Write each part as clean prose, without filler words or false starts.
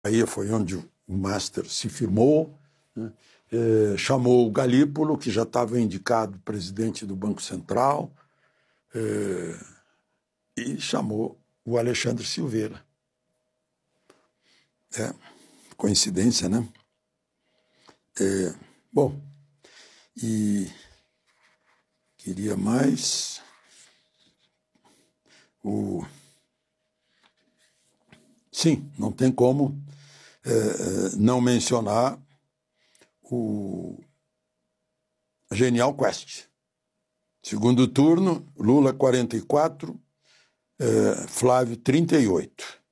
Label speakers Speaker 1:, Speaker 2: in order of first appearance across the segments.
Speaker 1: Aí foi onde o Master se firmou, né? Chamou o Galípolo, que já estava indicado presidente do Banco Central, e chamou o Alexandre Silveira. Coincidência, né? Bom, e queria mais Sim, não tem como não mencionar o Genial Quest. Segundo turno, Lula 44, Flávio 38.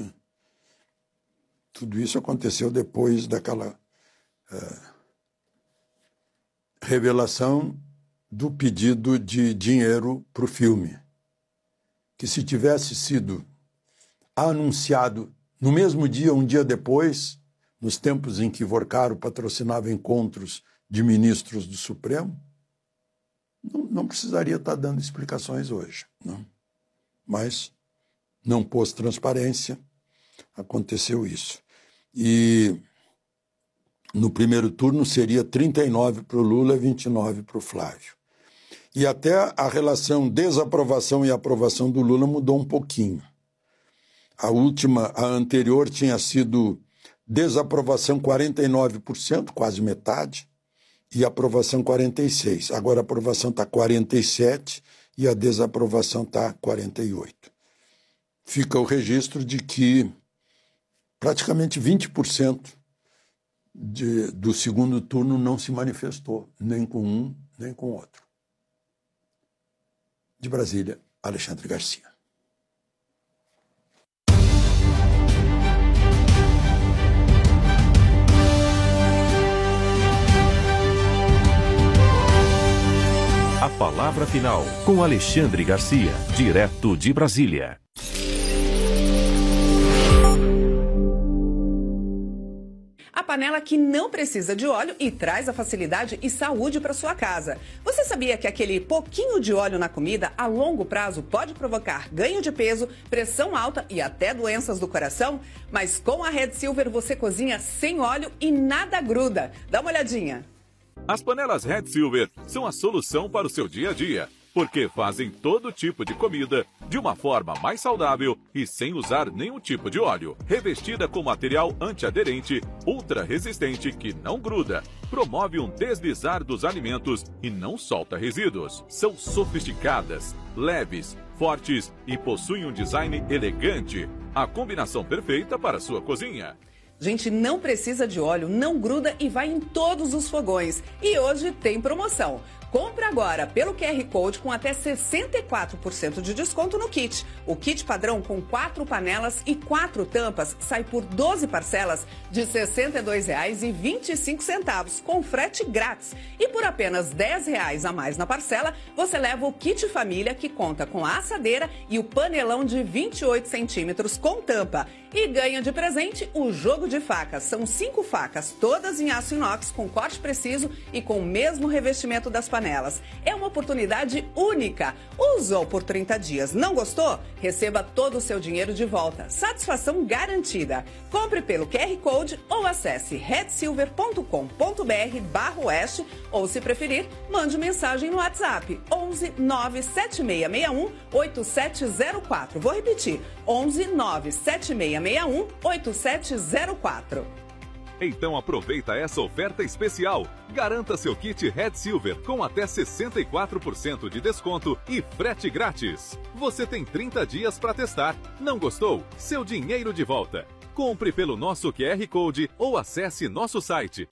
Speaker 1: Tudo isso aconteceu depois daquela revelação do pedido de dinheiro para o filme, que se tivesse sido anunciado no mesmo dia, um dia depois, nos tempos em que Vorcaro patrocinava encontros de ministros do Supremo, não precisaria estar dando explicações hoje, não? Mas não pôs transparência, aconteceu isso. E no primeiro turno seria 39 para o Lula e 29 para o Flávio. E até a relação desaprovação e aprovação do Lula mudou um pouquinho. A anterior tinha sido desaprovação 49%, quase metade, e aprovação 46%. Agora a aprovação está 47% e a desaprovação está 48%. Fica o registro de que praticamente 20% do segundo turno não se manifestou, nem com um, nem com outro. De Brasília, Alexandre Garcia.
Speaker 2: A palavra final com Alexandre Garcia, direto de Brasília.
Speaker 3: A panela que não precisa de óleo e traz a facilidade e saúde para sua casa. Você sabia que aquele pouquinho de óleo na comida, a longo prazo, pode provocar ganho de peso, pressão alta e até doenças do coração? Mas com a Red Silver você cozinha sem óleo e nada gruda. Dá uma olhadinha.
Speaker 4: As panelas Red Silver são a solução para o seu dia a dia, porque fazem todo tipo de comida de uma forma mais saudável e sem usar nenhum tipo de óleo. Revestida com material antiaderente, ultra resistente que não gruda, promove um deslizar dos alimentos e não solta resíduos. São sofisticadas, leves, fortes e possuem um design elegante. A combinação perfeita para a sua cozinha.
Speaker 3: Gente, não precisa de óleo, não gruda e vai em todos os fogões. E hoje tem promoção. Compre agora pelo QR Code com até 64% de desconto no kit. O kit padrão com 4 panelas e 4 tampas sai por 12 parcelas de R$ 62,25 com frete grátis. E por apenas R$ 10 a mais na parcela, você leva o kit família que conta com a assadeira e o panelão de 28 centímetros com tampa. E ganha de presente o jogo de facas. São 5 facas, todas em aço inox com corte preciso e com o mesmo revestimento das panelas. É uma oportunidade única. Usou por 30 dias, não gostou? Receba todo o seu dinheiro de volta. Satisfação garantida. Compre pelo QR Code ou acesse redsilver.com.br/oeste ou, se preferir, mande mensagem no WhatsApp 11 97661 8704. Vou repetir, 11 97661 8704.
Speaker 4: Então aproveita essa oferta especial. Garanta seu kit Red Silver com até 64% de desconto e frete grátis. Você tem 30 dias para testar. Não gostou? Seu dinheiro de volta. Compre pelo nosso QR Code ou acesse nosso site.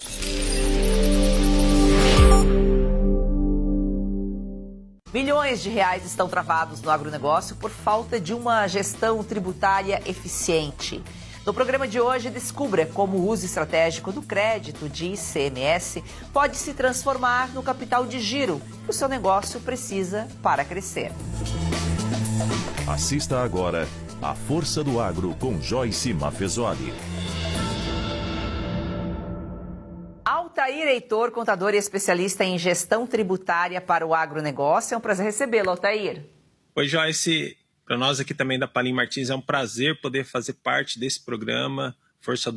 Speaker 5: Bilhões de reais estão travados no agronegócio por falta de uma gestão tributária eficiente. No programa de hoje, descubra como o uso estratégico do crédito de ICMS pode se transformar no capital de giro que o seu negócio precisa para crescer.
Speaker 2: Assista agora A Força do Agro com Joyce Maffezoli.
Speaker 5: Altair Heitor, contador e especialista em gestão tributária para o agronegócio. É um prazer recebê-lo, Altair.
Speaker 6: Oi, Joyce. Para nós aqui também da Palim Martins é um prazer poder fazer parte desse programa, Força